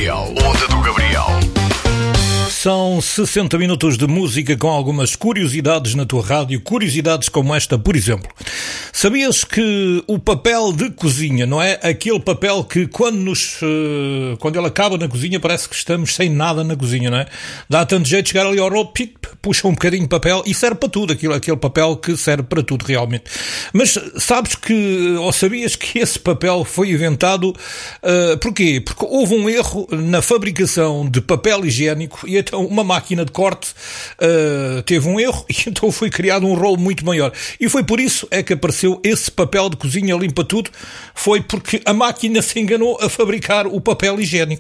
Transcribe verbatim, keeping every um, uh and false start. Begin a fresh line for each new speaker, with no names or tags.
Gabriel. Onda do Gabriel.
São sessenta minutos de música com algumas curiosidades na tua rádio. Curiosidades como esta, por exemplo. Sabias que o papel de cozinha, não é? Aquele papel que quando nos, uh, quando ele acaba na cozinha parece que estamos sem nada na cozinha, não é? Dá tanto jeito de chegar ali ao rolo, puxa um bocadinho de papel e serve para tudo. Aquilo, aquele papel que serve para tudo realmente. Mas sabes que, ou sabias que esse papel foi inventado, uh, porquê? Porque houve um erro na fabricação de papel higiênico e então uma máquina de corte uh, teve um erro e então foi criado um rolo muito maior. E foi por isso é que apareceu esse papel de cozinha limpa tudo, foi porque a máquina se enganou a fabricar o papel higiênico.